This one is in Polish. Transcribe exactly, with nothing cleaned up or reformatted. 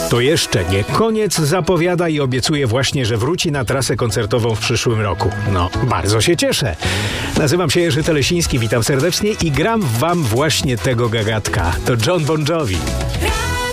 To jeszcze nie koniec, zapowiada i obiecuje właśnie, że wróci na trasę koncertową w przyszłym roku. No, bardzo się cieszę. Nazywam się Jerzy Telesiński, witam serdecznie i gram wam właśnie tego gagatka. To John Bon Jovi.